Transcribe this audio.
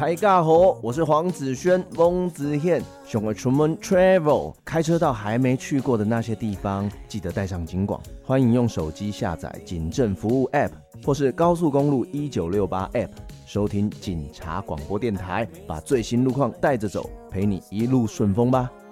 大家好，我是黄子轩，翁子宪，想要出门 travel， 开车到还没去过的那些地方，记得带上警广。欢迎用手机下载警政服务 App， 或是高速公路1968 App， 收听警察广播电台，把最新路况带着走，陪你一路顺风吧。